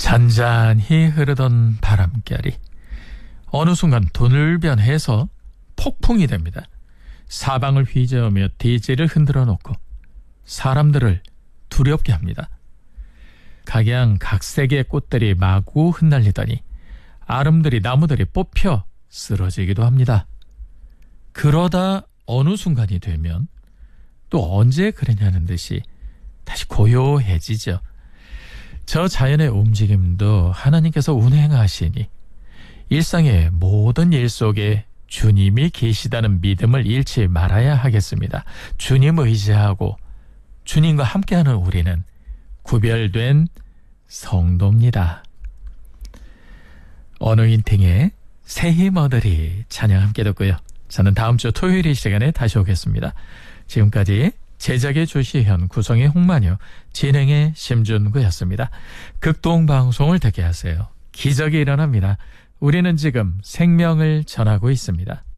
잔잔히 흐르던 바람결이 어느 순간 돌변해서 폭풍이 됩니다. 사방을 휘저으며 대지를 흔들어 놓고 사람들을 두렵게 합니다. 각양각색의 꽃들이 마구 흩날리더니 아름들이 나무들이 뽑혀 쓰러지기도 합니다. 그러다 어느 순간이 되면 또 언제 그러냐는 듯이 다시 고요해지죠. 저 자연의 움직임도 하나님께서 운행하시니 일상의 모든 일 속에 주님이 계시다는 믿음을 잃지 말아야 하겠습니다. 주님 의지하고 주님과 함께하는 우리는 구별된 성도입니다. 언어인팅의 새 힘 얻으리 찬양 함께 듣고요. 저는 다음 주 토요일 이 시간에 다시 오겠습니다. 지금까지 제작의 조시현, 구성의 홍만유, 진행의 심준구였습니다. 극동방송을 듣게 하세요. 기적이 일어납니다. 우리는 지금 생명을 전하고 있습니다.